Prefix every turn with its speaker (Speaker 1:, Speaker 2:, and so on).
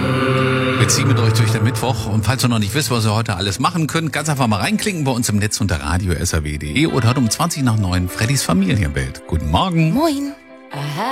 Speaker 1: Wir ziehen mit euch durch den Mittwoch und falls ihr noch nicht wisst, was ihr heute alles machen könnt, ganz einfach mal reinklicken bei uns im Netz unter radio.saw.de oder heute um 20 nach 9 Freddys Familienwelt. Guten Morgen.
Speaker 2: Moin.